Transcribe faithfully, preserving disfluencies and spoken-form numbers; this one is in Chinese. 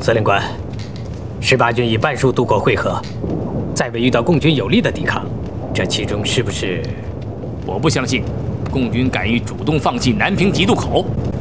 司令官，十八军以半数渡过会河，再未遇到共军有力的抵抗，这其中是不是？ 我不相信，共军敢于主动放弃南平急渡口。